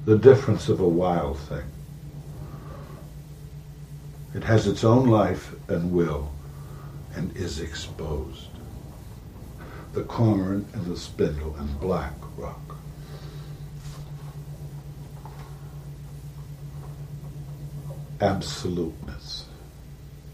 the difference of a wild thing. It has its own life and will and is exposed. The cormorant and the spindle and black rock. Absoluteness.